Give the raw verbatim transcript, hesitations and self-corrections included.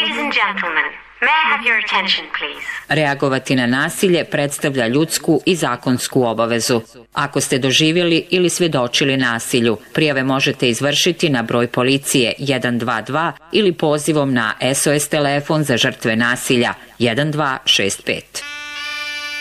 Ladies and gentlemen, may I have your attention, please? Reagovati na nasilje predstavlja ljudsku i zakonsku obavezu. Ako ste doživjeli ili svjedočili nasilju, prijave možete izvršiti na broj policije jedan dva dva ili pozivom na S O S telefon za žrtve nasilja jedan dva šest pet.